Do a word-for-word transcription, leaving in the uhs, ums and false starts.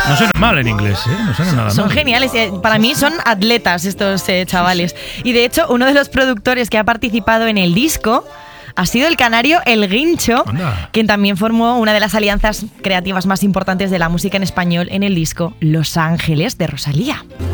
No suena mal en inglés, ¿eh? No suena nada mal. Son geniales. Para mí son atletas estos eh, chavales. Y de hecho, uno de los productores que ha participado en el disco ha sido el canario El Guincho, Anda. quien también formó una de las alianzas creativas más importantes de la música en español en el disco Los Ángeles de Rosalía.